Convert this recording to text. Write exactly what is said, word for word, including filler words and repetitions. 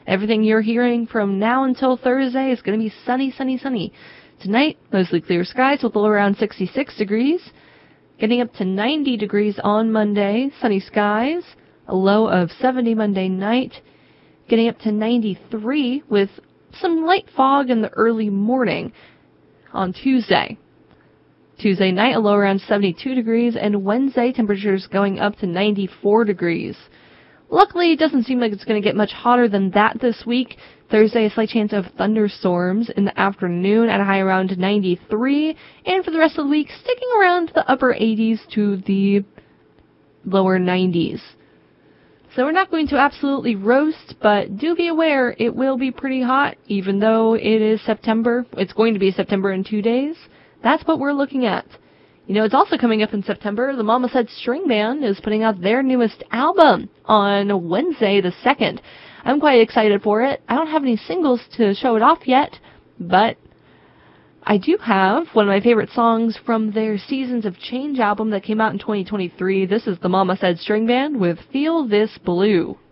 Everything you're hearing from now until Thursday is going to be sunny, sunny, sunny. Tonight, mostly clear skies with a low around sixty-six degrees. Getting up to ninety degrees on Monday, sunny skies. A low of seventy Monday night. Getting up to ninety-three with some light fog in the early morning on Tuesday. Tuesday night, a low around seventy-two degrees, and Wednesday, temperatures going up to ninety-four degrees. Luckily, it doesn't seem like it's going to get much hotter than that this week. Thursday, a slight chance of thunderstorms in the afternoon at a high around ninety-three, and for the rest of the week, sticking around the upper eighties to the lower nineties. So we're not going to absolutely roast, but do be aware it will be pretty hot, even though it is September. It's going to be September in two days. That's what we're looking at. You know, it's also coming up in September. The Mama Said String Band is putting out their newest album on Wednesday the second. I'm quite excited for it. I don't have any singles to show it off yet, but I do have one of my favorite songs from their Seasons of Change album that came out in twenty twenty-three. This is the Mama Said String Band with Feel This Blue.